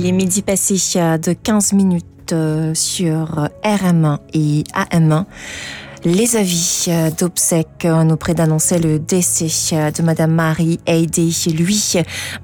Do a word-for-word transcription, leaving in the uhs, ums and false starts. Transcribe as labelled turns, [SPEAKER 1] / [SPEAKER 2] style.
[SPEAKER 1] Il est midi passé de quinze minutes sur R M un et A M un. Les avis d'obsèques nous près d'annoncer le décès de Madame Marie Heidé. Lui,